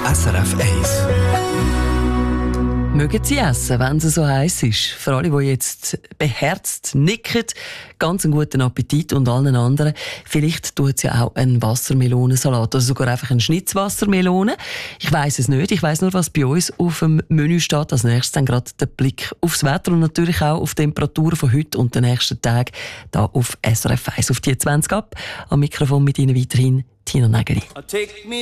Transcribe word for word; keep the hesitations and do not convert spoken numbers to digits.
S R F eins. Mögen Sie essen, wenn es so heiß ist? Für alle, die jetzt beherzt nicken, ganz einen guten Appetit und allen anderen. Vielleicht tut es ja auch einen Wassermelonensalat oder sogar einfach eine Schnitzwassermelone. Ich weiss es nicht. Ich weiss nur, was bei uns auf dem Menü steht. Als nächstes dann gerade der Blick aufs Wetter und natürlich auch auf die Temperaturen von heute und den nächsten Tagen da auf S R F eins auf die zwanzig ab. Am Mikrofon mit Ihnen weiterhin Tina Nägeli.